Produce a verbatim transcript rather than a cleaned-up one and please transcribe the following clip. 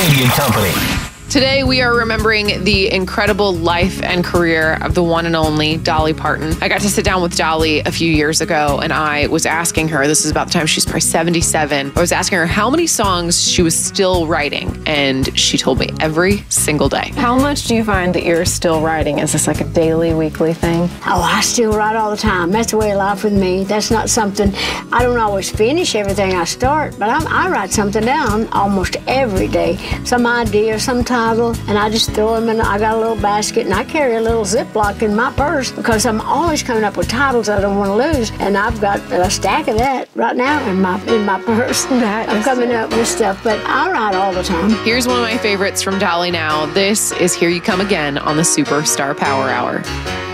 Katie and Company. Today, we are remembering the incredible life and career of the one and only Dolly Parton. I got to sit down with Dolly a few years ago, and I was asking her, this is about the time she's probably seventy-seven, I was asking her how many songs she was still writing, and she told me every single day. How much do you find that you're still writing? Is this like a daily, weekly thing? Oh, I still write all the time. That's the way of life with me. That's not something, I don't always finish everything I start, but I'm, I write something down almost every day. Some idea, some title, and I just throw them in. I got a little basket, and I carry a little Ziploc in my purse because I'm always coming up with titles I don't want to lose. And I've got a stack of that right now in my in my purse. That I'm coming up with stuff, but I write all the time. Here's one of my favorites from Dolly now. This is Here You Come Again on the Superstar Power Hour.